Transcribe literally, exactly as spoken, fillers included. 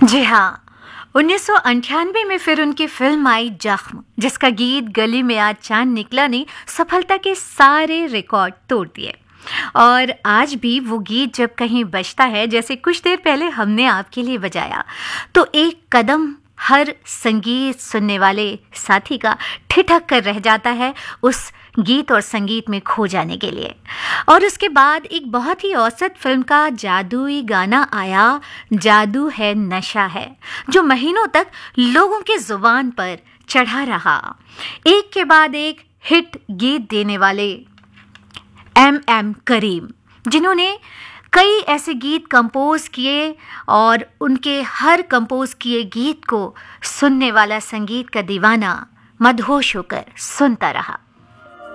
जी हाँ, उन्नीस सौ अंठानवे में फिर उनकी फिल्म आई जख्म, जिसका गीत गली में आज चांद निकला ने सफलता के सारे रिकॉर्ड तोड़ दिए। और आज भी वो गीत जब कहीं बजता है, जैसे कुछ देर पहले हमने आपके लिए बजाया, तो एक कदम हर संगीत सुनने वाले साथी का ठिठक कर रह जाता है उस गीत और संगीत में खो जाने के लिए। और उसके बाद एक बहुत ही औसत फिल्म का जादुई गाना आया, जादू है नशा है, जो महीनों तक लोगों के जुबान पर चढ़ा रहा। एक के बाद एक हिट गीत देने वाले एम एम करीम, जिन्होंने कई ऐसे गीत कंपोज किए और उनके हर कंपोज किए गीत को सुनने वाला संगीत का दीवाना मदहोश होकर सुनता रहा।